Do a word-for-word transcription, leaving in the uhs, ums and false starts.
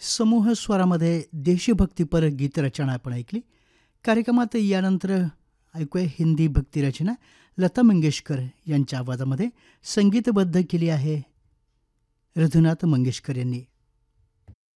समूह स्वरामध्ये देशभक्तीपर गीतरचना आपण ऐकली. कार्यक्रमात यानंतर ऐकूया हिंदी भक्तिरचना लता मंगेशकर यांच्या आवाजामध्ये संगीतबद्ध केली आहे रघुनाथ मंगेशकर यांनी.